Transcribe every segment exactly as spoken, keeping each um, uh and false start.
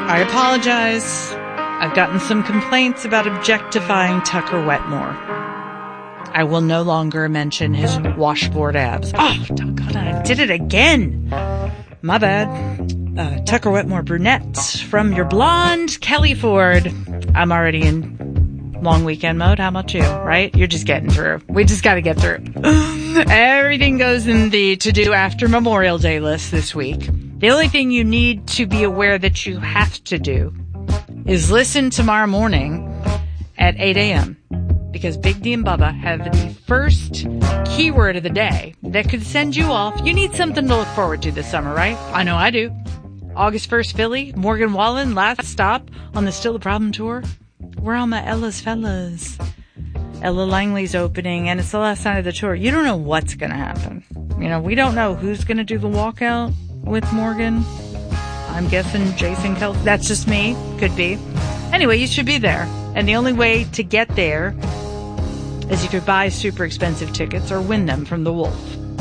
I apologize. I've gotten some complaints about objectifying Tucker Wetmore. I will no longer mention his washboard abs. Oh, God, I did it again. My bad. Uh, Tucker Wetmore brunette from your blonde Kelly Ford. I'm already in long weekend mode. How about you, right? You're just getting through. We just got to get through. Everything goes in the to-do after Memorial Day list this week. The only thing you need to be aware that you have to do is listen tomorrow morning at eight a.m. because Big D and Bubba have the first keyword of the day that could send you off. You need something to look forward to this summer, right? I know I do. August first, Philly, Morgan Wallen, last stop on the Still the Problem tour. Where are all my Ella's fellas? Ella Langley's opening, and it's the last night of the tour. You don't know what's going to happen. You know, we don't know who's going to do the walkout with Morgan. I'm guessing Jason Kelce. That's just me. Could be. Anyway, you should be there. And the only way to get there is you could buy super expensive tickets or win them from the Wolf.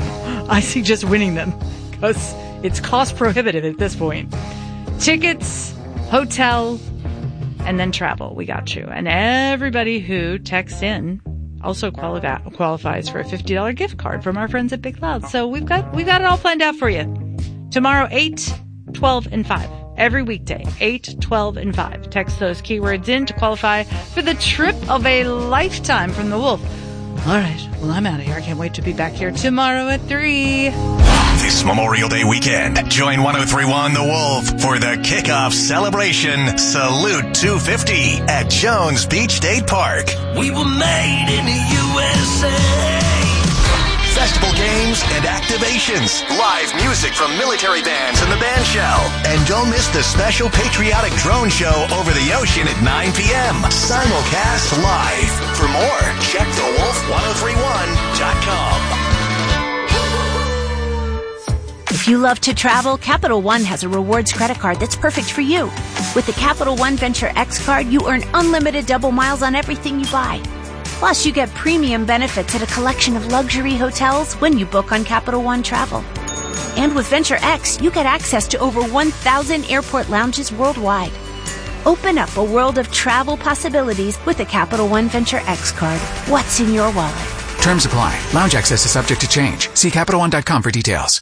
I suggest winning them because it's cost prohibitive at this point. Tickets, hotel, and then travel. We got you. And everybody who texts in also quali- qualifies for a fifty dollars gift card from our friends at Big Loud. So we've got we've got it all planned out for you. Tomorrow, eight, twelve, and five. Every weekday, eight, twelve, and five. Text those keywords in to qualify for the trip of a lifetime from the Wolf. All right. Well, I'm out of here. I can't wait to be back here tomorrow at three. This Memorial Day weekend, join one oh three point one The Wolf for the kickoff celebration Salute two fifty at Jones Beach State Park. We were made in the U S A. Festival games and activations. Live music from military bands and the band shell. And don't miss the special patriotic drone show over the ocean at nine p.m. Simulcast live. For more, check the wolf ten thirty-one dot com. If you love to travel, Capital One has a rewards credit card that's perfect for you. With the Capital One Venture X card, you earn unlimited double miles on everything you buy. Plus, you get premium benefits at a collection of luxury hotels when you book on Capital One Travel. And with Venture X, you get access to over one thousand airport lounges worldwide. Open up a world of travel possibilities with the Capital One Venture X card. What's in your wallet? Terms apply. Lounge access is subject to change. See Capital One dot com for details.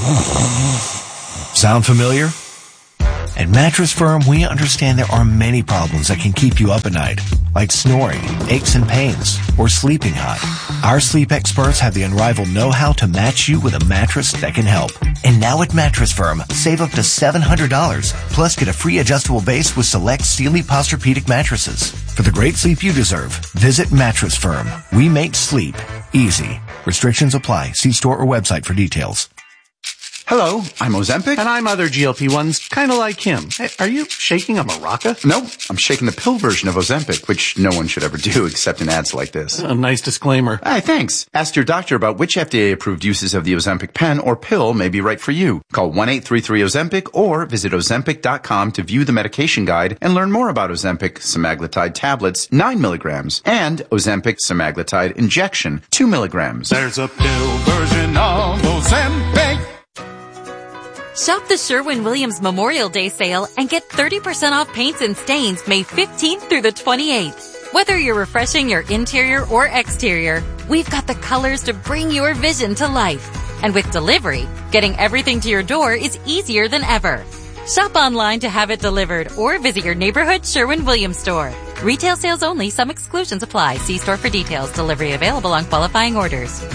Sound familiar? At Mattress Firm, we understand there are many problems that can keep you up at night, like snoring, aches and pains, or sleeping hot. Our sleep experts have the unrivaled know-how to match you with a mattress that can help. And now at Mattress Firm, save up to seven hundred dollars, plus get a free adjustable base with select Sealy Posturepedic mattresses. For the great sleep you deserve, visit Mattress Firm. We make sleep easy. Restrictions apply. See store or website for details. Hello, I'm Ozempic. And I'm other G L P ones, kind of like him. Hey, are you shaking a maraca? Nope, I'm shaking the pill version of Ozempic, which no one should ever do except in ads like this. A nice disclaimer. Hey, thanks. Ask your doctor about which F D A-approved uses of the Ozempic pen or pill may be right for you. Call one eight three three Ozempic or visit Ozempic dot com to view the medication guide and learn more about Ozempic semaglutide tablets, nine milligrams, and Ozempic semaglutide injection, two milligrams. There's a pill version of Ozempic. Shop the Sherwin-Williams Memorial Day sale and get thirty percent off paints and stains May fifteenth through the twenty-eighth. Whether you're refreshing your interior or exterior, we've got the colors to bring your vision to life. And with delivery, getting everything to your door is easier than ever. Shop online to have it delivered or visit your neighborhood Sherwin-Williams store. Retail sales only. Some exclusions apply. See store for details. Delivery available on qualifying orders.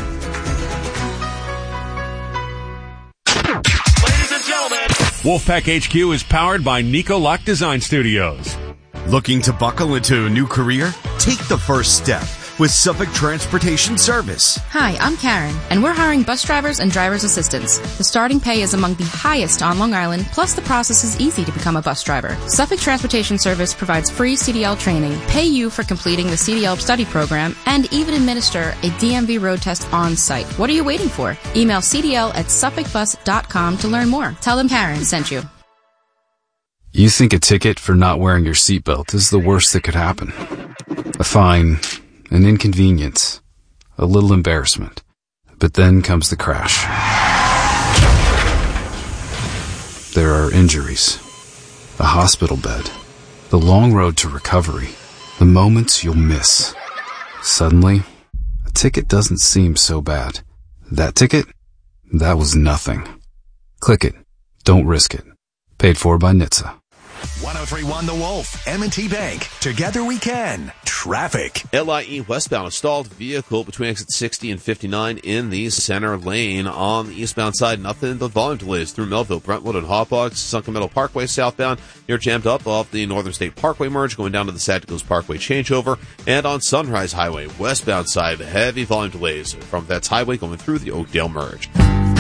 Wolfpack H Q is powered by Nico Lock Design Studios. Looking to buckle into a new career? Take the first step with Suffolk Transportation Service. Hi, I'm Karen, and we're hiring bus drivers and driver's assistants. The starting pay is among the highest on Long Island, plus the process is easy to become a bus driver. Suffolk Transportation Service provides free C D L training, pay you for completing the C D L study program, and even administer a D M V road test on site. What are you waiting for? Email C D L at suffolk bus dot com to learn more. Tell them Karen sent you. You think a ticket for not wearing your seatbelt is the worst that could happen. A fine, an inconvenience, a little embarrassment. But then comes the crash. There are injuries. the hospital bed, the long road to recovery, the moments you'll miss. Suddenly, a ticket doesn't seem so bad. That ticket? That was nothing. Click it. Don't risk it. Paid for by N H T S A. one oh three point one The Wolf, M and T Bank. Together we can. Traffic. L I E westbound, a stalled vehicle between exit sixty and fifty-nine in the center lane. On the eastbound side, nothing but volume delays through Melville, Brentwood, and Hawbugs. Sunken Meadow Parkway southbound, you're jammed up off the Northern State Parkway merge, going down to the Sagicos Parkway changeover. And on Sunrise Highway, westbound side, heavy volume delays from Vets Highway going through the Oakdale merge.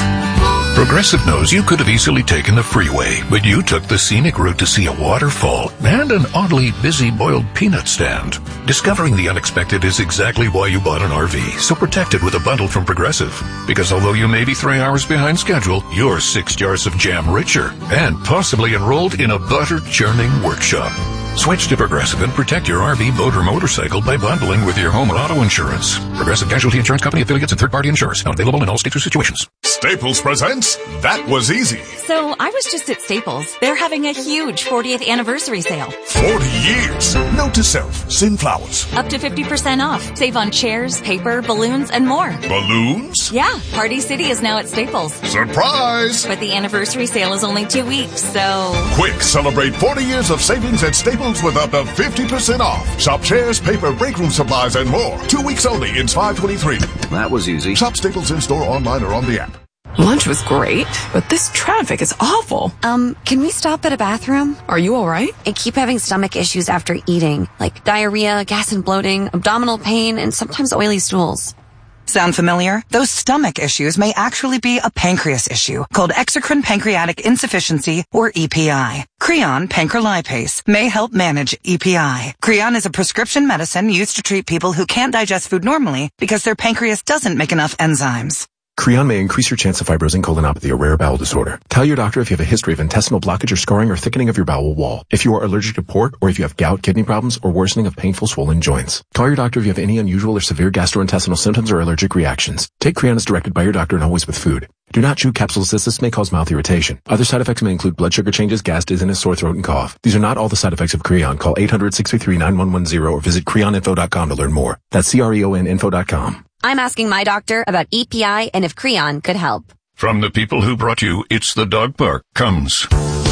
Progressive knows you could have easily taken the freeway, but you took the scenic route to see a waterfall and an oddly busy boiled peanut stand. Discovering the unexpected is exactly why you bought an R V, so protect it with a bundle from Progressive. Because although you may be three hours behind schedule, you're six jars of jam richer and possibly enrolled in a butter churning workshop. Switch to Progressive and protect your R V, boat, or motorcycle by bundling with your home and auto insurance. Progressive Casualty Insurance Company, affiliates, and third-party insurers. Not available in all states or situations. Staples presents That Was Easy. So I was just at Staples. They're having a huge fortieth anniversary sale. forty years. Note to self, send flowers. Up to fifty percent off. Save on chairs, paper, balloons, and more. Balloons? Yeah, Party City is now at Staples. Surprise! But the anniversary sale is only two weeks, so... Quick, celebrate forty years of savings at Staples with up to fifty percent off. Shop chairs, paper, break room supplies, and more. Two weeks only in five twenty-three. That was easy. Shop Staples in-store, online, or on the app. Lunch was great, but this traffic is awful. Um, can we stop at a bathroom? Are you alright? I keep having stomach issues after eating, like diarrhea, gas and bloating, abdominal pain, and sometimes oily stools. Sound familiar? Those stomach issues may actually be a pancreas issue called exocrine pancreatic insufficiency, or E P I. Creon pancrelipase may help manage E P I. Creon is a prescription medicine used to treat people who can't digest food normally because their pancreas doesn't make enough enzymes. Creon may increase your chance of fibrosing colonopathy, a rare bowel disorder. Tell your doctor if you have a history of intestinal blockage or scarring or thickening of your bowel wall. If you are allergic to pork, or if you have gout, kidney problems, or worsening of painful swollen joints. Call your doctor if you have any unusual or severe gastrointestinal symptoms or allergic reactions. Take Creon as directed by your doctor and always with food. Do not chew capsules as this may cause mouth irritation. Other side effects may include blood sugar changes, gas, dizziness, sore throat, and cough. These are not all the side effects of Creon. Call eight hundred, six three three, nine one one zero or visit creon info dot com to learn more. That's C R E O N info dot com. I'm asking my doctor about E P I and if Creon could help. From the people who brought you It's the Dog Park comes